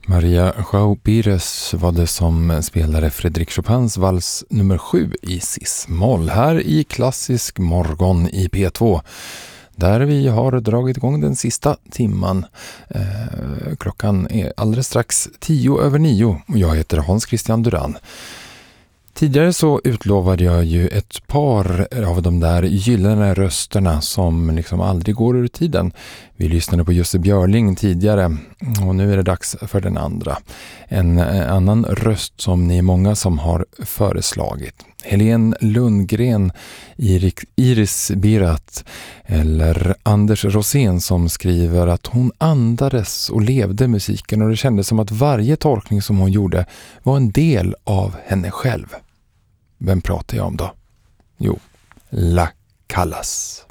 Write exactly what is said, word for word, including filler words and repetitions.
Maria João Pires var det som spelade Frédéric Chopins vals nummer sju i cis-moll här i Klassisk morgon i P två. Där vi har dragit igång den sista timman. Eh, klockan är alldeles strax tio över nio och jag heter Hans Christian Duran. Tidigare så utlovade jag ju ett par av de där gyllene rösterna som liksom aldrig går ur tiden. Vi lyssnade på Jussi Björling tidigare och nu är det dags för den andra. En annan röst som ni är många som har föreslagit. Helene Lundgren, Iris Birat eller Anders Rosén som skriver att hon andades och levde musiken och det kändes som att varje tolkning som hon gjorde var en del av henne själv. Vem pratar jag om då? Jo, La Callas.